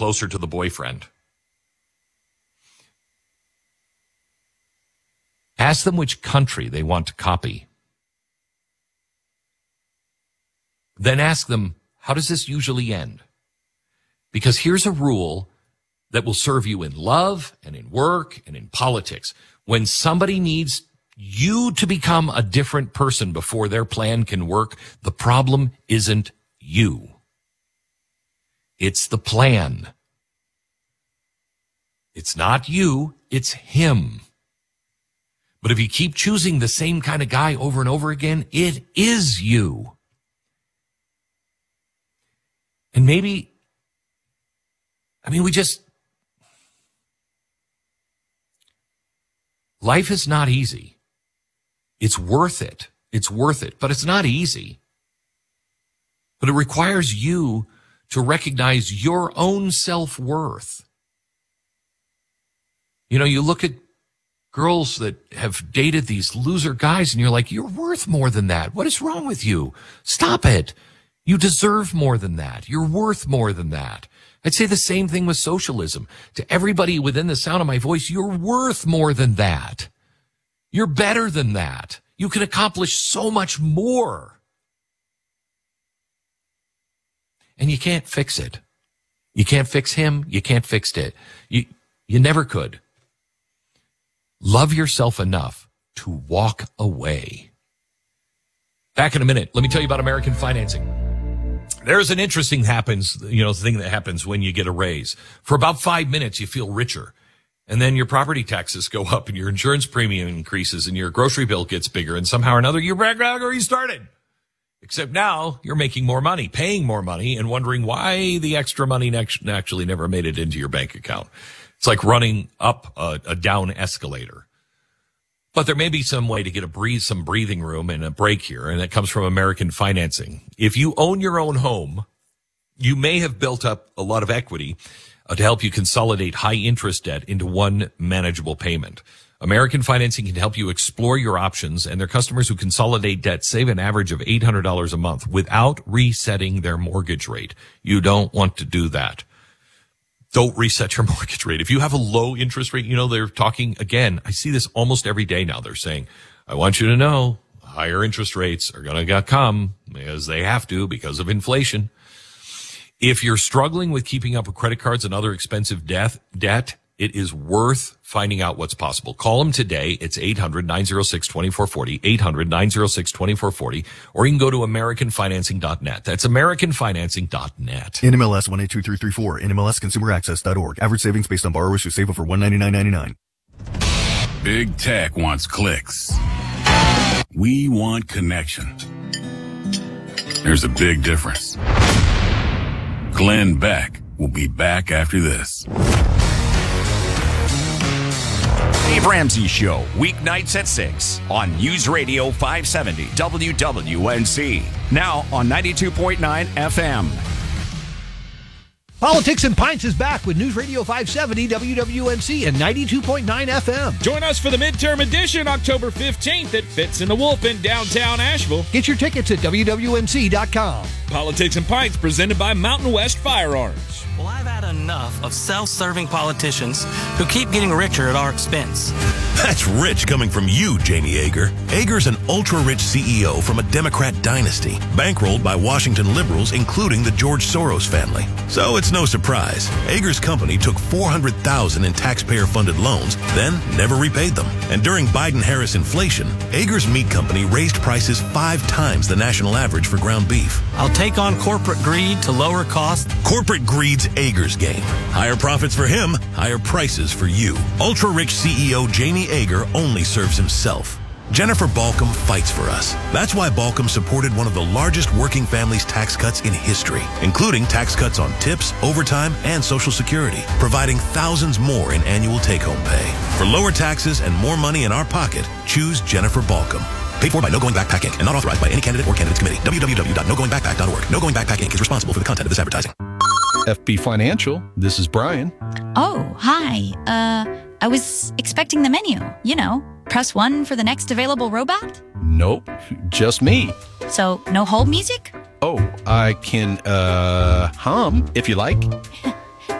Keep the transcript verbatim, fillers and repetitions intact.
closer to the boyfriend. Ask them which country they want to copy. Then ask them, how does this usually end? Because here's a rule that will serve you in love and in work and in politics. When somebody needs you to become a different person before their plan can work, the problem isn't you. It's the plan. It's not you, it's him. But if you keep choosing the same kind of guy over and over again, it is you. And maybe, I mean, we just, life is not easy. It's worth it. It's worth it, but it's not easy. But it requires you to recognize your own self-worth. You know, you look at girls that have dated these loser guys and you're like, you're worth more than that. What is wrong with you? Stop it. You deserve more than that. You're worth more than that. I'd say the same thing with socialism. To everybody within the sound of my voice, you're worth more than that. You're better than that. You can accomplish so much more. And you can't fix it. You can't fix him. You can't fix it. You, you never could. Love yourself enough to walk away. Back in a minute. Let me tell you about American Financing. There's an interesting happens, you know, thing that happens when you get a raise. For about five minutes, you feel richer. And then your property taxes go up and your insurance premium increases and your grocery bill gets bigger. And somehow or another, you're back where you started. Except now you're making more money, paying more money, and wondering why the extra money actually never made it into your bank account. It's like running up a, a down escalator. But there may be some way to get a breathe, some breathing room and a break here, and that comes from American Financing. If you own your own home, you may have built up a lot of equity uh, to help you consolidate high interest debt into one manageable payment. American Financing can help you explore your options, and their customers who consolidate debt save an average of eight hundred dollars a month without resetting their mortgage rate. You don't want to do that. Don't reset your mortgage rate. If you have a low interest rate, you know, they're talking, again, I see this almost every day now. They're saying, I want you to know higher interest rates are going to come as they have to because of inflation. If you're struggling with keeping up with credit cards and other expensive debt, debt, it is worth finding out what's possible. Call them today. It's eight hundred, nine oh six, two four four oh, eight hundred, nine oh six, two four four oh, or you can go to american financing dot net. That's american financing dot net. N M L S one eight two three three four, N M L S consumer access dot org. Average savings based on borrowers who save over one hundred ninety-nine dollars and ninety-nine cents. Big Tech wants clicks. We want connection. There's a big difference. Glenn Beck will be back after this. Dave Ramsey Show, weeknights at six on News Radio five seventy W W N C. Now on ninety-two point nine F M. Politics and Pints is back with News Radio five seventy W W N C and ninety-two point nine F M. Join us for the midterm edition October fifteenth at Fitz and the Wolf in downtown Asheville. Get your tickets at W W N C dot com. Politics and Pints presented by Mountain West Firearms. Well, I've had enough of self-serving politicians who keep getting richer at our expense. That's rich coming from you, Jamie Ager. Ager's an ultra-rich C E O from a Democrat dynasty, bankrolled by Washington liberals, including the George Soros family. So it's no surprise. Ager's company took four hundred thousand dollars in taxpayer-funded loans, then never repaid them. And during Biden-Harris inflation, Ager's meat company raised prices five times the national average for ground beef. I'll take on corporate greed to lower costs. Corporate greed's Ager's game. Higher profits for him, higher prices for you. Ultra-rich C E O Jamie Ager only serves himself. Jennifer Balcom fights for us. That's why Balcom supported one of the largest working families tax cuts in history, including tax cuts on tips, overtime, and Social Security, providing thousands more in annual take-home pay. For lower taxes and more money in our pocket, choose Jennifer Balcom. Paid for by No Going Backpack Incorporated and not authorized by any candidate or candidates committee. w w w dot no going backpack dot org. No Going Backpack Incorporated is responsible for the content of this advertising. F B Financial, this is Brian. Oh, hi. Uh, I was expecting the menu. You know, press one for the next available robot? Nope, just me. So, no hold music? Oh, I can, uh, hum if you like.